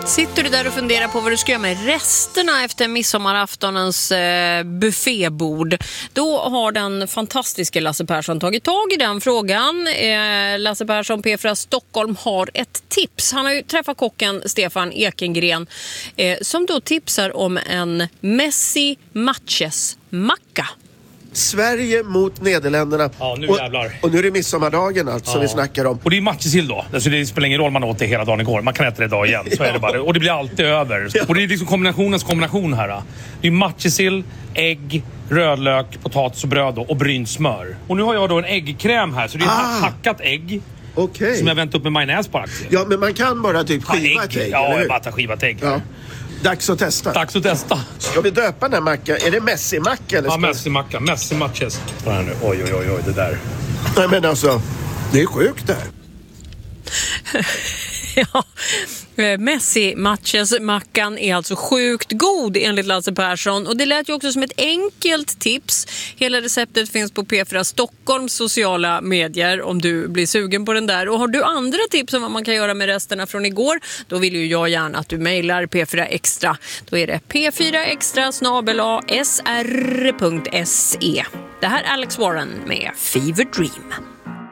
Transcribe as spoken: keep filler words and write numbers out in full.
Sitter du där och funderar på vad du ska göra med resterna efter midsommaraftonens eh, buffébord, då har den fantastiska Lasse Persson tagit tag i den frågan. Eh, Lasse Persson, P fyra Stockholm, har ett tips. Han har ju träffat kocken Stefan Ekengren eh, som då tipsar om en Messi Matches macka. Sverige mot Nederländerna. Ja, nu och, jävlar. och nu är det midsommardagen alltså, Ja. som vi snackar om. Och det är matjessill då. Alltså det spelar ingen roll man åt det hela dagen igår. Man kan äta det idag igen. Så är det bara. Och det blir alltid över. Ja. Och det är liksom kombinationens kombination här. Det är matjessill, ägg, rödlök, potatis och bröd då, och brynt smör. Och nu har jag då en äggkräm här. Så det är Ah. hackat ägg. Okej. Som jag vänt upp med majonnäs på aktier. Ja, men man kan bara typ Ja, skiva ägg. ett ägg, Ja, eller hur? bara ta skivat ägg. Ja. Dags att testa. Dags att testa. Ska vi döpa den här mackan? Är det Messi-macka? Eller Ja, ska... Messi-macka. Messi matches. Kolla här nu. Oj, oj, oj, oj, det där. Nej, men alltså, det är sjukt det här. Ja, Messi Matches mackan är alltså sjukt god enligt Lasse Persson, och det lät ju också som ett enkelt tips. Hela receptet finns på P fyra Stockholms sociala medier om du blir sugen på den där. Och har du andra tips om vad man kan göra med resterna från igår, då vill ju jag gärna att du mejlar P fyra Extra. Då är det p fyra extra snabel-a s r punkt s e. Det här är Alex Warren med Fever Dream.